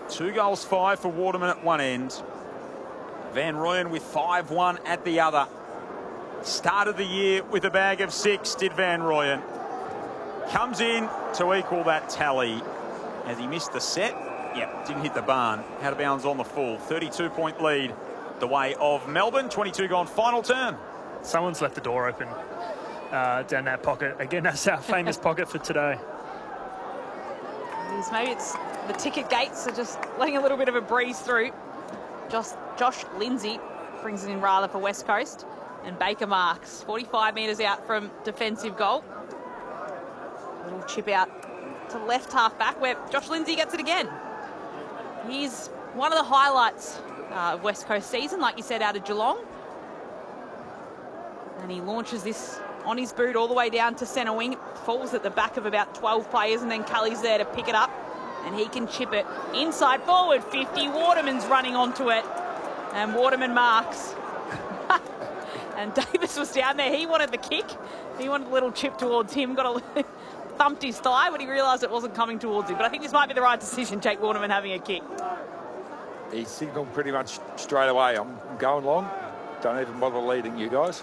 2 goals 5 for Waterman at one end. Van Rooyen with 5-1 at the other. Started the year with a bag of 6, did Van Rooyen. Comes in to equal that tally. As he missed the set, didn't hit the barn. Out of bounds on the full. 32-point lead the way of Melbourne. 22 gone, final turn. Someone's left the door open down that pocket. Again, that's our famous pocket for today. Maybe it's the ticket gates are just letting a little bit of a breeze through. Josh Lindsay brings it in rather for West Coast. And Baker Marks, 45 metres out from defensive goal. A little chip out to left half back where Josh Lindsay gets it again. He's one of the highlights of West Coast season, like you said, out of Geelong. And he launches this on his boot all the way down to centre wing. It falls at the back of about 12 players, and then Cully's there to pick it up. And he can chip it inside forward 50. Waterman's running onto it. And Waterman marks. And Davis was down there. He wanted the kick. He wanted a little chip towards him. Thumped his thigh when he realised it wasn't coming towards him. But I think this might be the right decision, Jake Waterman having a kick. He signalled pretty much straight away. I'm going long. Don't even bother leading you guys.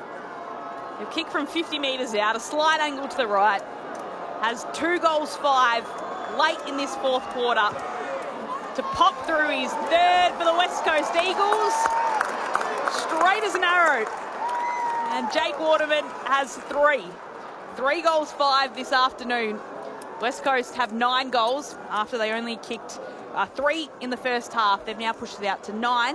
A kick from 50 metres out, a slight angle to the right. Has 2 goals 5 late in this fourth quarter to pop through his third for the West Coast Eagles. Straight as an arrow. And Jake Waterman has 3. 3 goals 5 this afternoon. West Coast have 9 goals after they only kicked 3 in the first half. They've now pushed it out to 9.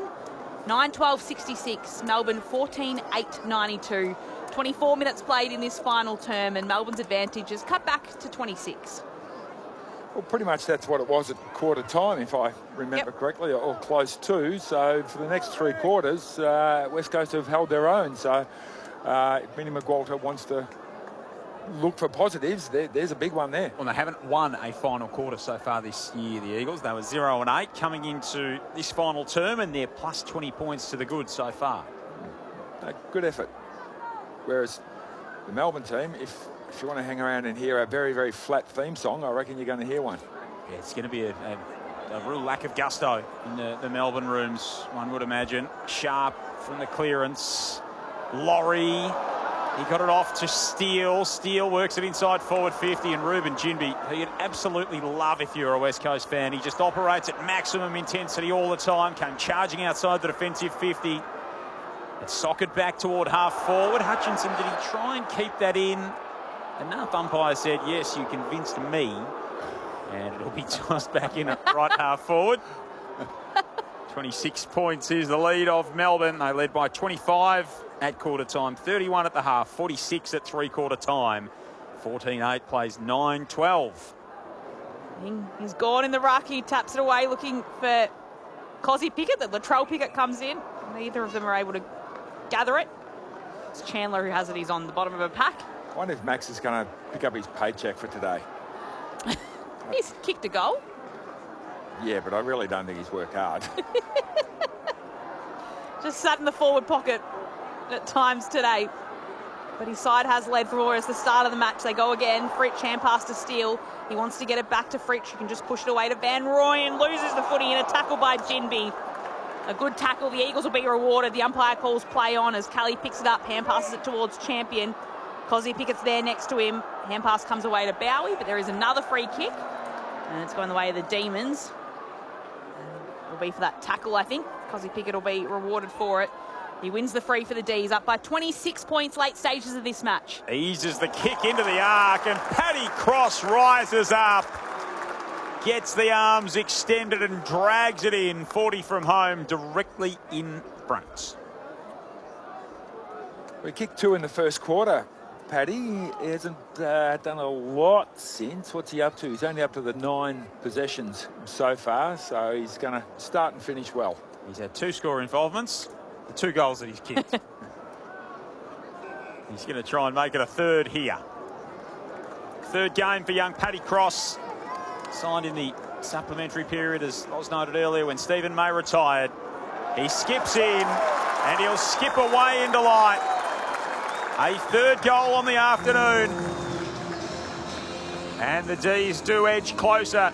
9-12-66. Melbourne 14-8-92. 24 minutes played in this final term, and Melbourne's advantage is cut back to 26. Well, pretty much that's what it was at quarter time, if I remember correctly, or close to. So for the next 3 quarters, West Coast have held their own. So if Minnie McWalter wants to look for positives, there's a big one there. Well, they haven't won a final quarter so far this year, the Eagles. They were 0-8 coming into this final term, and they're plus 20 points to the good so far. Good effort. Whereas the Melbourne team, if you want to hang around and hear a very, very flat theme song, I reckon you're going to hear one. Yeah, it's going to be a real lack of gusto in the Melbourne rooms, one would imagine. Sharp from the clearance. Laurie, he got it off to Steele. Steele works it inside forward 50, and Ruben Ginbey, who you'd absolutely love if you're a West Coast fan. He just operates at maximum intensity all the time, came charging outside the defensive 50. It's socket back toward half forward. Hutchinson, did he try and keep that in? Enough umpire said, yes, you convinced me. And it'll be tossed back in at right half forward. 26 points is the lead of Melbourne. They led by 25 at quarter time, 31 at the half, 46 at 3/4 time. 14-8 plays 9-12. He's gone in the ruck. He taps it away looking for Cozzy Pickett. The Latrell Pickett comes in. Neither of them are able to gather it. It's Chandler who has it. He's on the bottom of a pack. I wonder if Max is going to pick up his paycheck for today. He's kicked a goal. Yeah, but I really don't think he's worked hard. Just sat in the forward pocket at times today. But his side has led for us the start of the match. They go again. Fritsch hand pass to Steele. He wants to get it back to Fritsch. He can just push it away to Van Rooyen. Loses the footy in a tackle by Ginbey. A good tackle. The Eagles will be rewarded. The umpire calls play on as Kelly picks it up. Hand passes it towards Champion. Cozzy Pickett's there next to him. Hand pass comes away to Bowie, but there is another free kick. And it's going the way of the Demons. It'll be for that tackle, I think. Cozzy Pickett will be rewarded for it. He wins the free for the D's, up by 26 points late stages of this match. Eases the kick into the arc, and Paddy Cross rises up. Gets the arms extended and drags it in. 40 from home, directly in front. We kicked 2 in the first quarter. Paddy he hasn't done a lot since. What's he up to? He's only up to the 9 possessions so far, so he's going to start and finish well. He's had 2 score involvements, the 2 goals that he's kicked. He's going to try and make it a third here. Third game for young Paddy Cross. Signed in the supplementary period, as was noted earlier, when Stephen May retired. He skips in, and he'll skip away into light. A third goal on the afternoon. And the D's do edge closer.